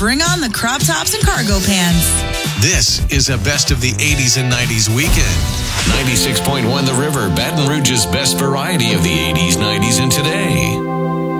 bring on the crop tops and cargo pants. This is a best of the 80s and 90s weekend. 96.1 The River, Baton Rouge's best variety of the 80s, 90s, and today.